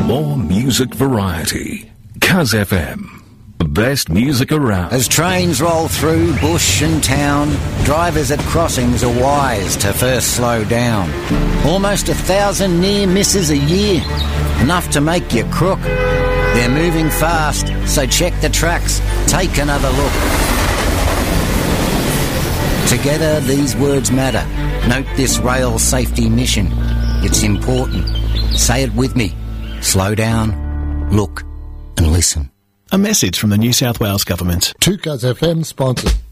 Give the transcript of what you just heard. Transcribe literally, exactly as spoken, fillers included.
more music variety. Cuz F M. The best music around. As trains roll through bush and town, drivers at crossings are wise to first slow down. Almost a thousand near misses a year, enough to make you crook. They're moving fast, so check the tracks, take another look. Together these words matter. Note this rail safety mission. It's important. Say it with me. Slow down, look and listen. A message from the New South Wales Government. two Cuz F M sponsor.